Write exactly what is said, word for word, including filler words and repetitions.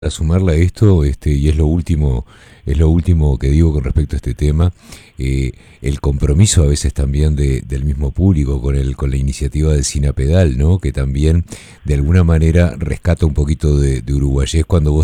A sumarle a esto, este, y es lo último, es lo último que digo con respecto a este tema, eh, el compromiso a veces también de, del mismo público con el, con la iniciativa del Cinepedal, ¿no? Que también de alguna manera rescata un poquito de, de uruguayés cuando vos